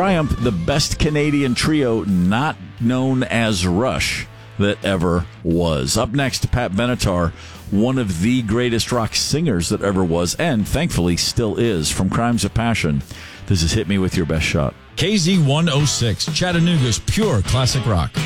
Triumph, the best Canadian trio not known as Rush that ever was. Up next, Pat Benatar, one of the greatest rock singers that ever was, and thankfully still is, from Crimes of Passion. This is Hit Me With Your Best Shot. KZ106, Chattanooga's pure classic rock.